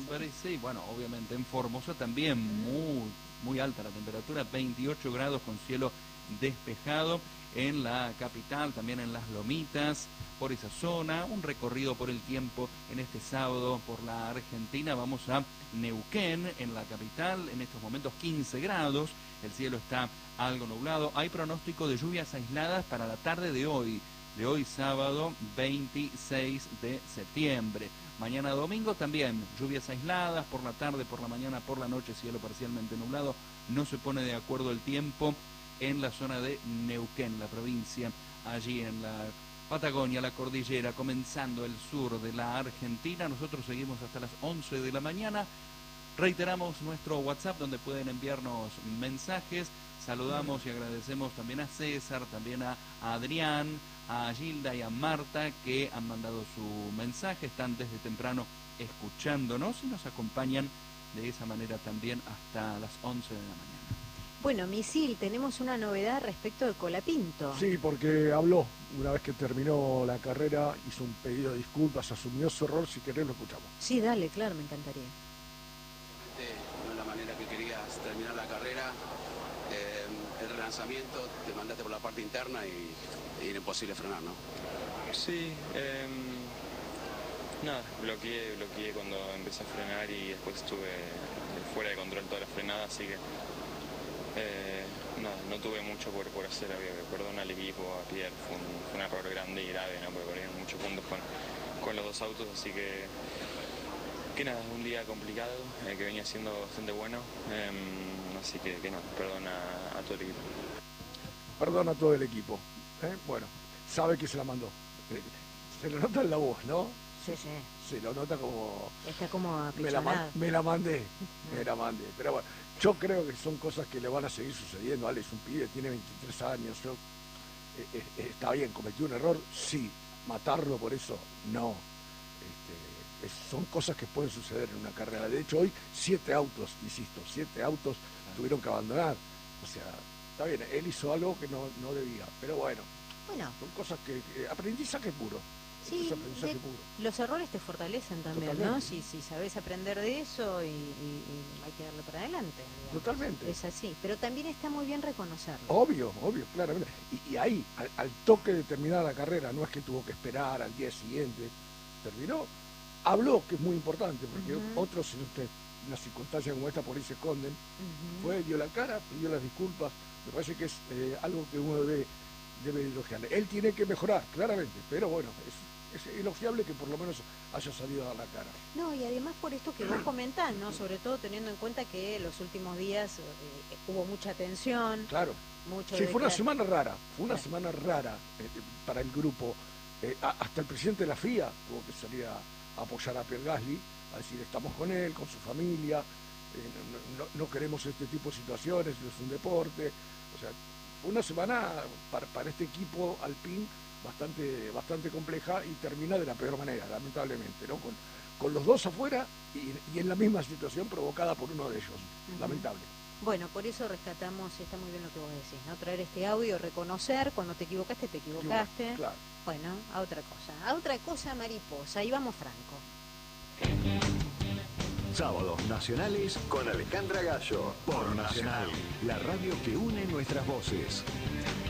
parece. Y bueno, obviamente en Formosa también muy alta la temperatura, 28 grados con cielo despejado. En la capital, también en las Lomitas, por esa zona, un recorrido por el tiempo en este sábado por la Argentina. Vamos a Neuquén, en la capital, en estos momentos 15 grados, el cielo está algo nublado. Hay pronóstico de lluvias aisladas para la tarde de hoy sábado 26 de septiembre. Mañana domingo también lluvias aisladas por la tarde, por la mañana, por la noche, cielo parcialmente nublado. No se pone de acuerdo el tiempo en la zona de Neuquén, la provincia, allí en la Patagonia, la cordillera, comenzando el sur de la Argentina. Nosotros seguimos hasta las 11 de la mañana. Reiteramos nuestro WhatsApp donde pueden enviarnos mensajes. Saludamos y agradecemos también a César, también a Adrián, a Gilda y a Marta que han mandado su mensaje. Están desde temprano escuchándonos y nos acompañan de esa manera también hasta las 11 de la mañana. Bueno, Misil, tenemos una novedad respecto de Colapinto. Sí, porque habló una vez que terminó la carrera, hizo un pedido de disculpas, asumió su error. Si querés lo escuchamos. Sí, dale, claro, me encantaría. No es la manera que querías terminar la carrera. El relanzamiento, te mandaste por la parte interna y era imposible frenar, ¿no? Sí, nada, bloqueé cuando empecé a frenar y después estuve fuera de control toda la frenada, así que nada, no tuve mucho por hacer. Perdón al equipo, a Pierre, fue un error grande y grave, ¿no? Porque perdieron muchos puntos con los dos autos, así que nada, un día complicado, que venía siendo bastante bueno, así que nada, perdón a todo el equipo. Perdón a todo el equipo. Bueno, sabe que se la mandó. Se lo nota en la voz, ¿no? Sí, sí. Se lo nota como... Está como me la mandé. Pero bueno, yo creo que son cosas que le van a seguir sucediendo. Ale es un pibe, tiene 23 años. Está bien, cometió un error, sí. Matarlo por eso, no. Son cosas que pueden suceder en una carrera. De hecho, hoy 7 autos tuvieron que abandonar. O sea, está bien, él hizo algo que no debía. Pero bueno, son cosas que aprendizaje puro. Sí, los errores te fortalecen también. Totalmente. ¿No? Si sabes aprender de eso y hay que darle para adelante. Digamos. Totalmente. Es así, pero también está muy bien reconocerlo. Obvio, claramente. Y ahí, al toque de terminar la carrera, no es que tuvo que esperar al día siguiente, terminó, habló, que es muy importante, porque otros en una circunstancia como esta por ahí se esconden. Dio la cara, pidió las disculpas. Me parece que es algo que uno debe elogiarle. Él tiene que mejorar, claramente, pero bueno, es elogiable que por lo menos haya salido a dar la cara. No, y además por esto que vos comentás, ¿no? Sobre todo teniendo en cuenta que los últimos días hubo mucha tensión. Claro. Sí, fue una semana rara, para el grupo. Hasta el presidente de la FIA tuvo que salir a apoyar a Pierre Gasly, a decir estamos con él, con su familia, no queremos este tipo de situaciones, no es un deporte. O sea, fue una semana para este equipo Alpine bastante compleja y termina de la peor manera, lamentablemente, ¿no? Con los dos afuera y en la misma situación provocada por uno de ellos, lamentable. Bueno, por eso rescatamos, está muy bien lo que vos decís, ¿no? Traer este audio, reconocer cuando te equivocaste. Claro. Bueno, a otra cosa, mariposa, ahí vamos franco. Sábados nacionales con Alejandra Gallo, por Nacional, la radio que une nuestras voces.